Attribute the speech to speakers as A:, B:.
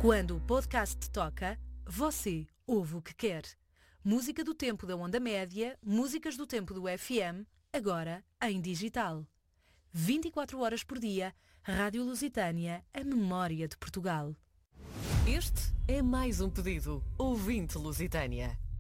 A: Quando o podcast toca, você ouve o que quer. Música do tempo da onda média, músicas do tempo do FM, agora em digital. 24 horas por dia, Rádio Lusitânia, a memória de Portugal.
B: Este é mais um pedido. Ouvinte Lusitânia.